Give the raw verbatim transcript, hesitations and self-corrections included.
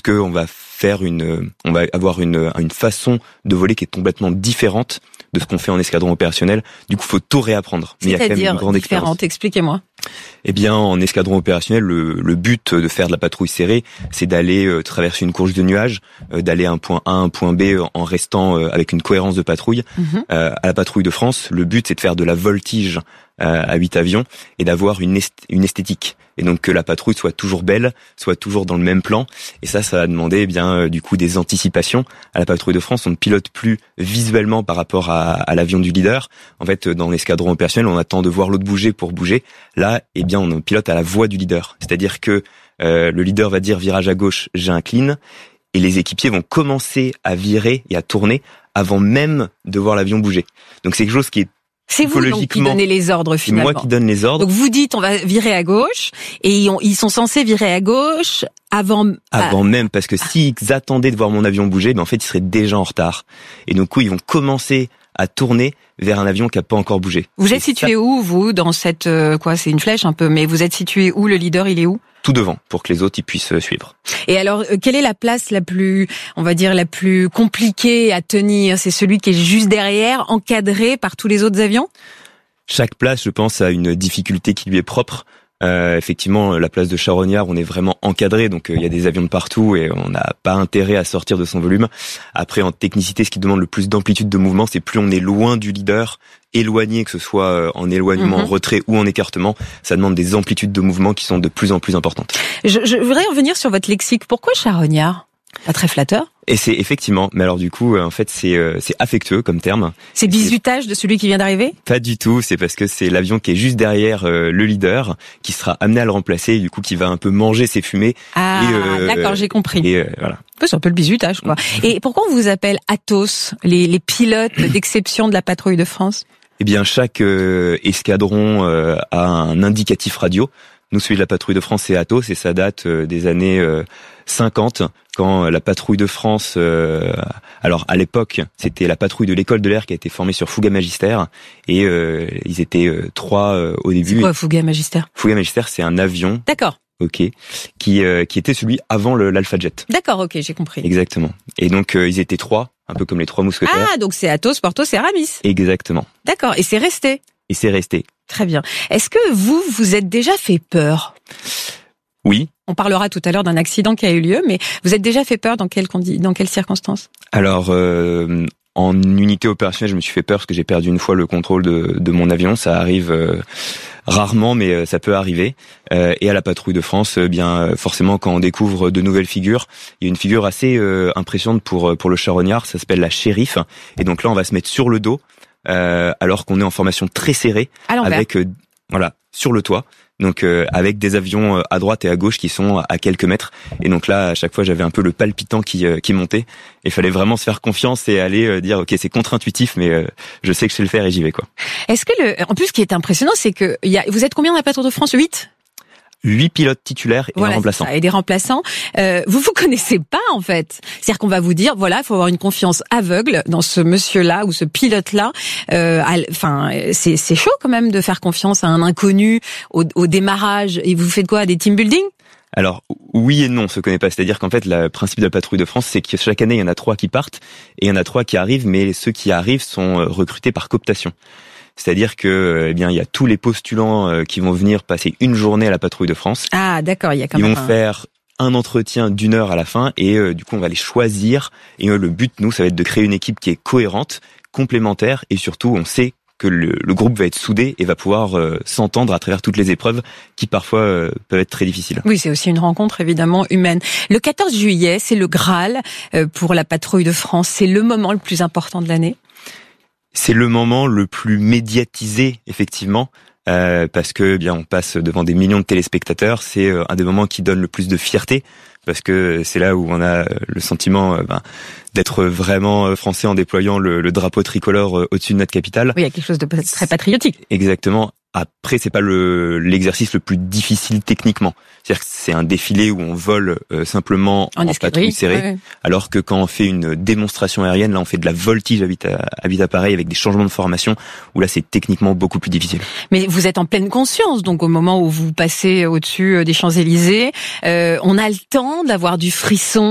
juste qu'on va faire une, on va avoir une, une façon de voler qui est complètement différente de ce qu'on fait en escadron opérationnel. Du coup, faut tout réapprendre. Mais il y a quand même une grande différente. Expliquez-moi. Eh bien, en escadron opérationnel, le, le but de faire de la patrouille serrée, c'est d'aller euh, traverser une courge de nuages, euh, d'aller à un point A, un point B, en restant euh, avec une cohérence de patrouille. Mm-hmm. Euh, à la patrouille de France, le but, c'est de faire de la voltige euh, à huit avions et d'avoir une, est- une esthétique. Et donc que la patrouille soit toujours belle, soit toujours dans le même plan. Et ça, ça va demander eh bien euh, du coup des anticipations. À la patrouille de France, on ne pilote plus visuellement par rapport à, à l'avion du leader. En fait, dans l'escadron opérationnel, on attend de voir l'autre bouger pour bouger. Là, eh bien, on pilote à la voix du leader. C'est-à-dire que euh, le leader va dire virage à gauche, j'incline, et les équipiers vont commencer à virer et à tourner avant même de voir l'avion bouger. Donc c'est quelque chose qui est C'est vous donc qui donnez les ordres finalement. C'est moi qui donne les ordres. Donc vous dites on va virer à gauche et ils, ont, ils sont censés virer à gauche avant avant ah. même parce que s'ils attendaient de voir mon avion bouger, ben en fait ils seraient déjà en retard. Et donc ils vont commencer à tourner vers un avion qui n'a pas encore bougé. Vous êtes et situé ça... où vous dans cette euh, quoi c'est une flèche un peu mais vous êtes situé où, le leader il est où? Tout devant, pour que les autres ils puissent suivre. Et alors, quelle est la place la plus, on va dire, la plus compliquée à tenir? C'est celui qui est juste derrière, encadré par tous les autres avions? Chaque place, je pense, a une difficulté qui lui est propre. Euh, effectivement, la place de Charognard, on est vraiment encadré, donc il euh, y a des avions de partout et on n'a pas intérêt à sortir de son volume. Après, en technicité, ce qui demande le plus d'amplitude de mouvement, c'est plus on est loin du leader, éloigné, que ce soit en éloignement, mm-hmm. en retrait ou en écartement, ça demande des amplitudes de mouvement qui sont de plus en plus importantes. Je, je voudrais revenir sur votre lexique. Pourquoi Charognard? Pas très flatteur. Et c'est effectivement, mais alors du coup, en fait, c'est euh, c'est affectueux comme terme. C'est bizutage de celui qui vient d'arriver? Pas du tout, c'est parce que c'est l'avion qui est juste derrière euh, le leader, qui sera amené à le remplacer, et du coup qui va un peu manger ses fumées. Ah, et, euh, d'accord, j'ai compris. Et euh, voilà. C'est un peu le bizutage, quoi. Et pourquoi on vous appelle Athos, les, les pilotes d'exception de la patrouille de France? Eh bien, chaque euh, escadron euh, a un indicatif radio. Nous, celui de la patrouille de France, c'est Athos, et ça date euh, des années euh, cinquante, quand la patrouille de France, euh, alors à l'époque, c'était la patrouille de l'école de l'air qui a été formée sur Fouga Magister, et euh, ils étaient euh, trois euh, au début. C'est quoi Fouga Magister? Fouga Magister, c'est un avion. D'accord. Ok, qui euh, qui était celui avant le, l'Alpha Jet. D'accord, ok, j'ai compris. Exactement. Et donc euh, ils étaient trois, un peu comme les trois mousquetaires. Ah, donc c'est Athos, Porthos et Aramis. Exactement. D'accord, et c'est resté. Et c'est resté. Très bien. Est-ce que vous, vous êtes déjà fait peur? Oui. On parlera tout à l'heure d'un accident qui a eu lieu, mais vous êtes déjà fait peur dans quelles condi- dans quelles circonstances? Alors, euh, en unité opérationnelle, je me suis fait peur parce que j'ai perdu une fois le contrôle de, de mon avion. Ça arrive euh, rarement, mais euh, ça peut arriver. Euh, et à la patrouille de France, euh, bien forcément, quand on découvre de nouvelles figures, il y a une figure assez euh, impressionnante pour pour le charognard. Ça s'appelle la shérif. Et donc là, on va se mettre sur le dos. Euh, alors qu'on est en formation très serrée, avec euh, voilà sur le toit, donc euh, avec des avions euh, à droite et à gauche qui sont à quelques mètres. Et donc là, à chaque fois, j'avais un peu le palpitant qui euh, qui montait. Il fallait vraiment se faire confiance et aller euh, dire ok, c'est contre-intuitif, mais euh, je sais que je sais le faire et j'y vais quoi. Est-ce que le, en plus, ce qui est impressionnant, c'est que il y a, vous êtes combien dans la patrouille de France? Huit. Huit pilotes titulaires et voilà, un remplaçant. Et des remplaçants. Euh, vous vous connaissez pas en fait. C'est-à-dire qu'on va vous dire, voilà, il faut avoir une confiance aveugle dans ce monsieur-là ou ce pilote-là. Enfin, euh, c'est, c'est chaud quand même de faire confiance à un inconnu au, au démarrage. Et vous faites quoi, des team building? Alors oui et non, on se connaît pas. C'est-à-dire qu'en fait, le principe de la patrouille de France, c'est que chaque année, il y en a trois qui partent et il y en a trois qui arrivent, mais ceux qui arrivent sont recrutés par cooptation. C'est-à-dire que, eh bien, il y a tous les postulants euh, qui vont venir passer une journée à la patrouille de France. Ah, d'accord, il y a quand Ils même. Ils vont un... faire un entretien d'une heure à la fin et euh, du coup, on va les choisir. Et euh, le but, nous, ça va être de créer une équipe qui est cohérente, complémentaire et surtout, on sait que le, le groupe va être soudé et va pouvoir euh, s'entendre à travers toutes les épreuves qui parfois euh, peuvent être très difficiles. Oui, c'est aussi une rencontre évidemment humaine. Le quatorze juillet, c'est le Graal euh, pour la patrouille de France. C'est le moment le plus important de l'année. C'est le moment le plus médiatisé, effectivement, euh, parce que bien on passe devant des millions de téléspectateurs. C'est euh, un des moments qui donne le plus de fierté, parce que c'est là où on a le sentiment euh, ben, d'être vraiment français en déployant le, le drapeau tricolore euh, au-dessus de notre capitale. Oui, il y a quelque chose de très patriotique. Exactement. Après, c'est pas le l'exercice le plus difficile techniquement. C'est-à-dire que c'est un défilé où on vole euh, simplement en, en patrouille serrée, ouais, ouais. Alors que quand on fait une démonstration aérienne, là, on fait de la voltige à vite à vite appareil avec des changements de formation, où là, c'est techniquement beaucoup plus difficile. Mais vous êtes en pleine conscience, donc au moment où vous passez au-dessus des Champs-Élysées, euh, on a le temps d'avoir du frisson.